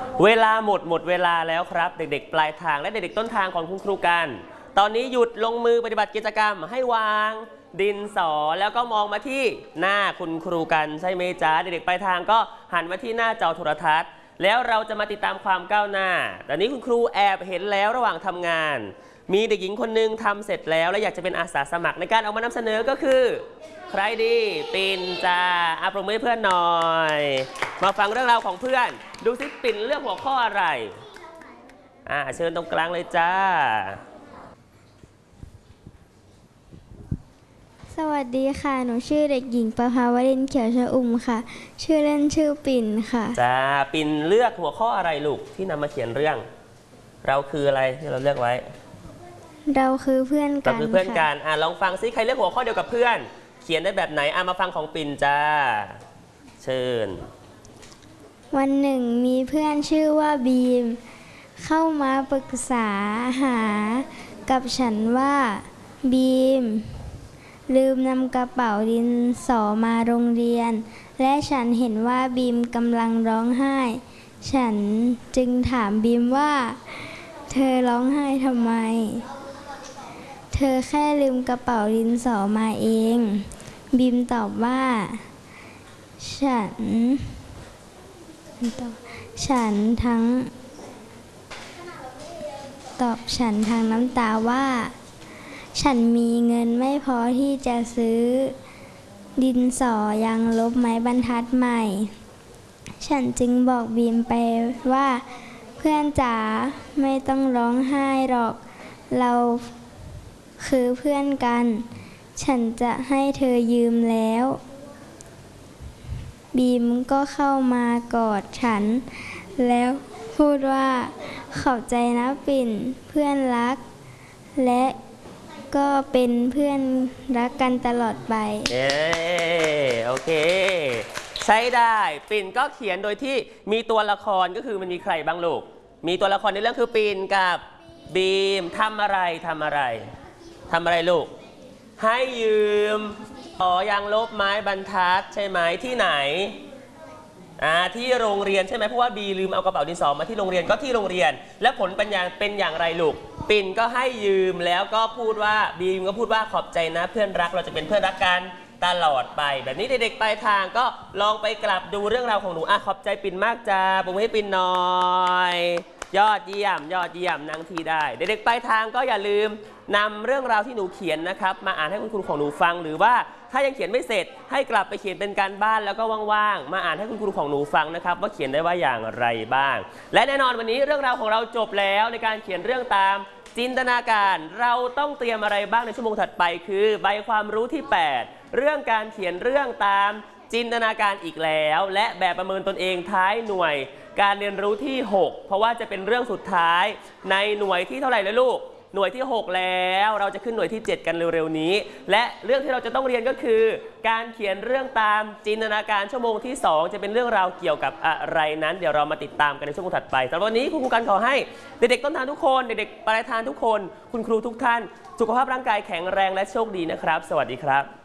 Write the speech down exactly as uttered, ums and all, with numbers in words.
เวลาหมดหมดเวลาแล้วครับเด็กๆปลายทางและเด็กๆต้นทางของคุณครูกันตอนนี้หยุดลงมือปฏิบัติกิจกรรมให้วางดินสอแล้วก็มองมาที่หน้าคุณครูกันใช่ไหมจ๊ะเด็กๆปลายทางก็หันมาที่หน้าจอโทรทัศน์แล้วเราจะมาติดตามความก้าวหน้าตอนนี้คุณครูแอบเห็นแล้วระหว่างทำงานมีเด็กหญิงคนนึงทำเสร็จแล้วและอยากจะเป็นอาสาสมัครในการเอามานำเสนอก็คือใครดีปิ่นจ้าอาปรบมือให้เพื่อนหน่อยมาฟังเรื่องราวของเพื่อนดูสิปิ่นเลือกหัวข้ออะไรอ่าเชิญตรงกลางเลยจ้าสวัสดีค่ะหนูชื่อเด็กหญิงประภาวรินทร์เขียวชอุ่มค่ะชื่อเล่นชื่อปิ่นค่ะจ้าปิ่นเลือกหัวข้ออะไรลูกที่นำมาเขียนเรื่องเราคืออะไรที่เราเลือกไว้เราคือเพื่อนกันเราคือเพื่อนกันอ่าลองฟังซิใครเลือกหัวข้อเดียวกับเพื่อนเขียนได้แบบไหนอ่ามาฟังของปิ่นจ้าเชิญวันหนึ่งมีเพื่อนชื่อว่าบีมเข้ามาปรึกษาหากับฉันว่าบีมลืมนำกระเป๋าดินสอมาโรงเรียนและฉันเห็นว่าบีมกำลังร้องไห้ฉันจึงถามบีมว่าเธอร้องไห้ทำไมเธอแค่ลืมกระเป๋าดินสอมาเองบีมตอบว่าฉันฉันทั้งตอบฉันทางน้ำตาว่าฉันมีเงินไม่พอที่จะซื้อดินสอยางลบไม้บรรทัดใหม่ฉันจึงบอกบีมไปว่าเพื่อนจ๋าไม่ต้องร้องไห้หรอกเราคือเพื่อนกันฉันจะให้เธอยืมแล้วบีมก็เข้ามากอดฉันแล้วพูดว่าขอบใจนะปิ่นเพื่อนรักและก็เป็นเพื่อนรักกันตลอดไปเอโอเคใช้ได้ปิ่นก็เขียนโดยที่มีตัวละครก็คือมันมีใครบ้างลูกมีตัวละครในเรื่องคือปิ่นกับบีมทำอะไรทำอะไรทำอะไรลูกให้ยืมอ๋อยางลบไม้บรรทัดใช่ไหมที่ไหนอ่าที่โรงเรียนใช่ไหมเพราะว่าบีลืมเอากระเป๋าดินสอมาที่โรงเรียนก็ที่โรงเรียนและผลเป็นอย่างเป็นอย่างไรลูกปิ่นก็ให้ยืมแล้วก็พูดว่าบีมก็พูดว่าขอบใจนะเพื่อนรักเราจะเป็นเพื่อนรักกันตลอดไปแบบนี้เด็กๆปลายทางก็ลองไปกลับดูเรื่องราวของหนูอ่ะขอบใจปิ่นมากจ้าปรบมือให้ปิ่นหน่อยยอดเยี่ยมยอดเยี่ยมนั่งทีได้เด็กๆปลายทางก็อย่าลืมนำเรื่องราวที่หนูเขียนนะครับมาอ่านให้คุณครูของหนูฟังหรือว่าถ้ายังเขียนไม่เสร็จให้กลับไปเขียนเป็นการบ้านแล้วก็ว่างๆมาอ่านให้คุณครูของหนูฟังนะครับว่าเขียนได้ว่าอย่างไรบ้างและแน่นอนวันนี้เรื่องราวของเราจบแล้วในการเขียนเรื่องตามจินตนาการเราต้องเตรียมอะไรบ้างในชั่วโมงถัดไปคือใบความรู้ที่แปดเรื่องการเขียนเรื่องตามจินตนาการอีกแล้วและแบบประเมินตนเองท้ายหน่วยการเรียนรู้ที่หกเพราะว่าจะเป็นเรื่องสุดท้ายในหน่วยที่เท่าไหร่แล้วลูกหน่วยที่หกแล้วเราจะขึ้นหน่วยที่เจ็ดกันเร็วๆนี้และเรื่องที่เราจะต้องเรียนก็คือการเขียนเรื่องตามจินตนาการชั่วโมงที่สองจะเป็นเรื่องราวเกี่ยวกับอะไรนั้นเดี๋ยวเรามาติดตามกันในชั่วโมงถัดไปสำหรับวันนี้คุณครูกันขอให้เด็กๆต้นทางทุกคนเด็กๆปลายทางทุกคนคุณครูทุกท่านสุขภาพร่างกายแข็งแรงและโชคดีนะครับสวัสดีครับ